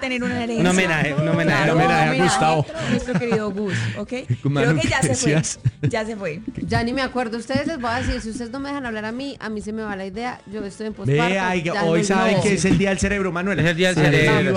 tener una herencia. Un homenaje a Gustavo. Nuestro querido Gus, ¿ok? Creo que ya se fue. Ya se fue. Ya ni me acuerdo. Ustedes les voy a decir, si ustedes no me dejan hablar a mí se me va la idea. Yo estoy en posparto. Hoy saben que es el día del cerebro, Manuel. Es el día del cerebro.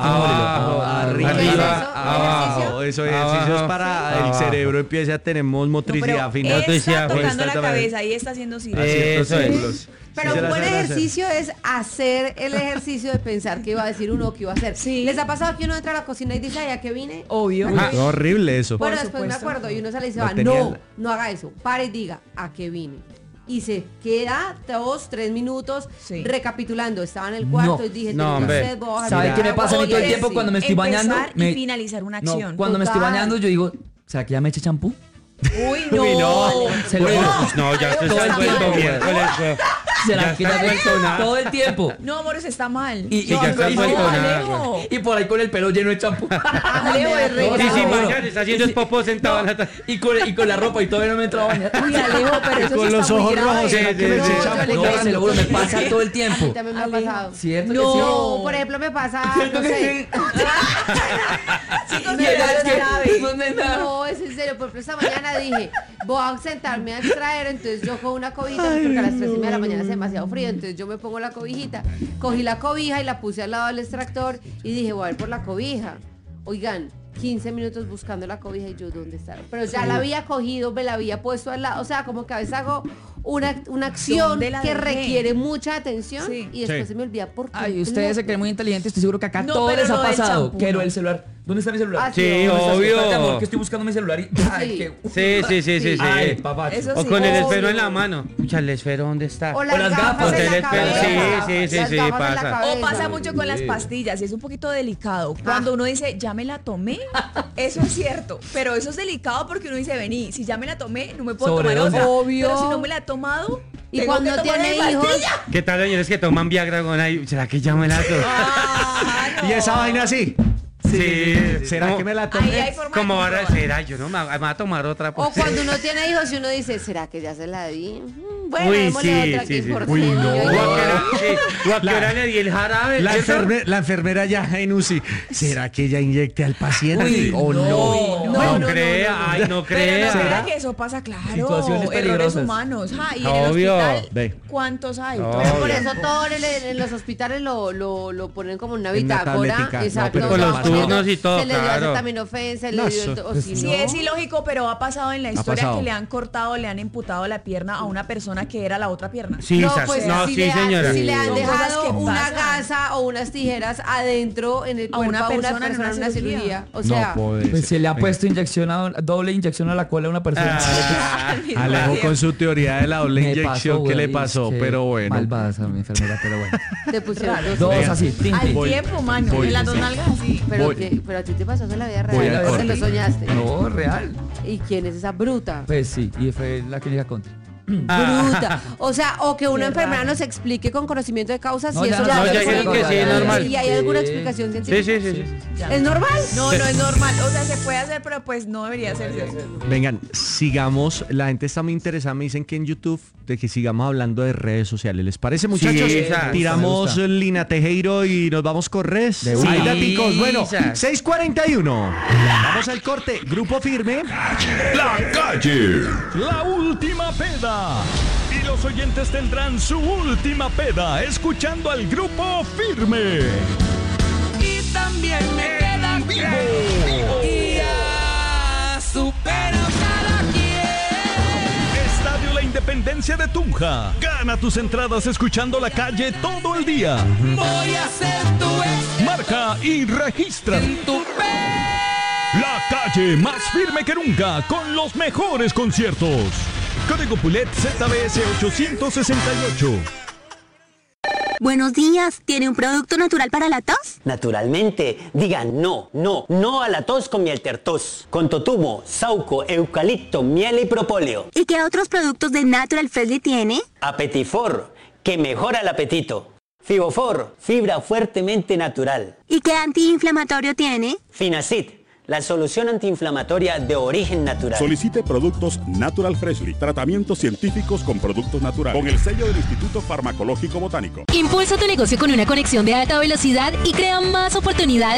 Arriba, abajo. Eso, ejercicios para el cerebro empiece a tener motricidad fina. Está tocando la cabeza y está haciendo círculos. Pero un buen ejercicio es hacer el ejercicio de pensar qué iba a decir uno o qué iba a hacer. Sí. ¿Les ha pasado que uno entra a la cocina y dice, ay, ¿a qué vine? Obvio. Horrible eso. Bueno, después me acuerdo y uno sale y dice, no haga eso. Pare y diga, ¿a qué vine? Y se queda 2-3 minutos recapitulando. Estaba en el cuarto y dije, ¿sabes qué me pasa a mí todo el tiempo cuando me estoy bañando? Y finalizar una acción. Cuando me estoy bañando yo digo, ¿será que ya me eché champú? Uy, no. No, ya estoy vuelto miércoles. ¿Será que ya me todo el tiempo? No, amor, eso está mal. Y por ahí con el pelo lleno de champú. Alejo es re grave. Está haciendo el popó sentado en la taza. Y con la ropa y todavía no me entraba a bañar. Uy, Alejo, pero eso con los ojos rojos. No, se lo juro, me pasa todo el tiempo. A mí también me ha pasado. ¿Cierto? No, por ejemplo, me pasa, no sé. Chicos, no, es en serio. Por ejemplo, esta mañana dije, voy a sentarme a extraer, entonces yo cojo una cobija porque a las 3:30 de la mañana hace demasiado frío, entonces yo me pongo la cobijita, cogí la cobija y la puse al lado del extractor y dije, voy a ver por la cobija. Oigan, 15 minutos buscando la cobija y yo, ¿dónde está? Pero ya la había cogido, me la había puesto al lado, o sea, como que a veces hago una acción que requiere mucha atención y después se me olvida por qué. Ay, ustedes se creen muy inteligentes, estoy seguro que acá todo les ha pasado. Quiero el celular. ¿Dónde está mi celular? Sí, obvio. Amor, que estoy buscando mi celular y... Sí. Ay, papá. O con el esfero en la mano. Pucha, el esfero, ¿dónde está? O las gafas en la cabeza. Sí, pasa. O pasa mucho con las pastillas y es un poquito delicado. Cuando uno dice, ya me la tomé, eso es cierto. Pero eso es delicado porque uno dice, vení, si ya me la tomé, no me puedo tomar otra. Obvio. Pero si no me la he tomado... Y cuando tiene hijos... ¿Qué tal, señores que toman Viagra con ahí? ¿Será que ya me la tomé? Y esa vaina así. Sí. ¿Será que me la tomé? ¿Cómo ahora será? Yo no me voy a tomar otra. O cuando uno tiene hijos y uno dice, ¿será que ya se la di? Bueno, uy, démosle otra que es por Uy, no. ¿O a qué hora le di el jarabe? La enfermera ya en UCI. ¿Será que ella inyecte al paciente? Uy, ¿O no? No crea, ay, no crea. ¿Será que eso pasa? Claro. Situaciones errores peligrosas. humanos. Y en Obvio. el hospital, ¿cuántos hay? Pero por eso todo en los hospitales lo ponen como en una bitácora. Exacto. Con los turnos y todo, se le dio claro. acetaminofén, se le dio... Sí, es ilógico, pero ha pasado en la historia que le han cortado, le han amputado la pierna a una persona que era la otra pierna. Sí, señora. Si le han Son dejado cosas que una pasan. gasa o unas tijeras adentro en el cuerpo una a persona en una una cirugía. cirugía. O sea, Pues se le ha puesto doble inyección a la cola a una persona. Alejo con su teoría de la doble inyección. ¿Qué le pasó? Pero bueno. Malvada esa mi enfermera, pero bueno. te pusieron Dos así. Al tiempo, mano. En las dos nalgas así. Pero a ti te pasó eso en la vida Voy real. al ¿O corte. se lo soñaste? No, real. ¿Y quién es esa bruta? Pues sí, y fue la clínica contra. Bruta. O sea, o que una enfermera nos explique con conocimiento de causa si eso ya dijeron que sí, es normal. ¿Y hay alguna explicación científica? Sí. ¿Es normal? No es normal. O sea, se puede hacer, pero pues no debería hacerse. Vengan, sigamos. La gente está muy interesada. Me dicen que en YouTube de que sigamos hablando de redes sociales. ¿Les parece, muchachos? Sí, Tiramos Lina Tejero y nos vamos con redes. Hay daticos. Bueno, 6:41. Vamos al corte. Grupo Firme. La calle. La última peda. Y los oyentes tendrán su última peda escuchando al Grupo Firme. Y también me queda vivo. Y ya supero cada quien. Estadio La Independencia de Tunja. Gana tus entradas escuchando La Calle todo el día. Voy a ser tu ex. Marca y registra. En tu La Calle más firme que nunca con los mejores conciertos. Código PULET ZBS 868. Buenos días, ¿tiene un producto natural para la tos? Naturalmente, diga no a la tos con miel tertos, con totumo, sauco, eucalipto, miel y propóleo. ¿Y qué otros productos de Natural Freshly tiene? Apetifor, que mejora el apetito. Fibofor, fibra fuertemente natural. ¿Y qué antiinflamatorio tiene? Finacid, la solución antiinflamatoria de origen natural. Solicite productos Natural Freshly, tratamientos científicos con productos naturales, con el sello del Instituto Farmacológico Botánico. Impulsa tu negocio con una conexión de alta velocidad y crea más oportunidades